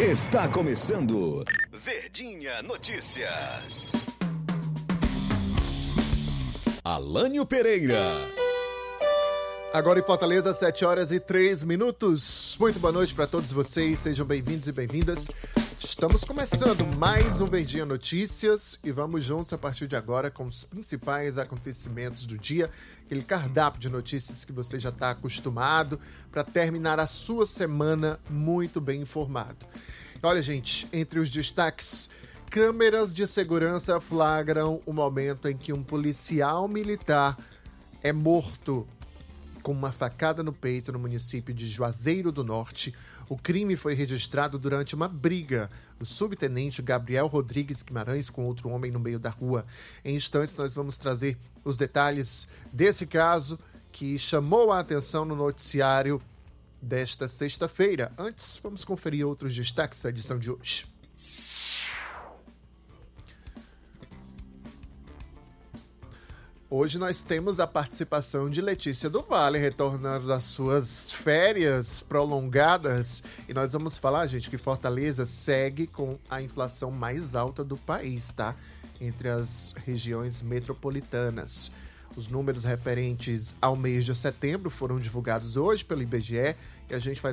Está começando Verdinha Notícias. Alânio Pereira. Agora em Fortaleza, 7h03. Muito boa noite para todos vocês, sejam bem-vindos e bem-vindas. Estamos começando mais um Verdinha Notícias e vamos juntos a partir de agora com os principais acontecimentos do dia, aquele cardápio de notícias que você já está acostumado para terminar a sua semana muito bem informado. Olha, gente, entre os destaques, câmeras de segurança flagram o momento em que um policial militar é morto com uma facada no peito no município de Juazeiro do Norte. O crime foi registrado durante uma briga do subtenente Gabriel Rodrigues Guimarães com outro homem no meio da rua. Em instantes, nós vamos trazer os detalhes desse caso que chamou a atenção no noticiário desta sexta-feira. Antes, vamos conferir outros destaques da edição de hoje. Hoje nós temos a participação de Letícia do Vale, retornando das suas férias prolongadas. E nós vamos falar, gente, que Fortaleza segue com a inflação mais alta do país, tá? Entre as regiões metropolitanas. Os números referentes ao mês de setembro foram divulgados hoje pelo IBGE e a gente vai